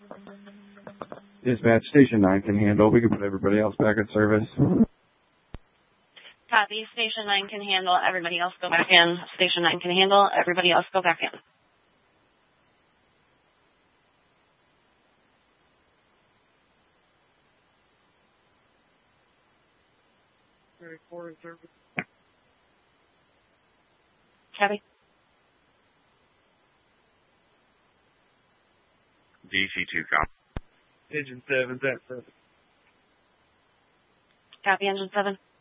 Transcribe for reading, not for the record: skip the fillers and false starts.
Dispatch, Station 9 can handle. We can put everybody else back in service. Copy. Station 9 can handle. Everybody else go back in. Station 9 can handle. Everybody else go back in. Copy. DC-2, copy. Engine 7's at service. Copy, Engine 7.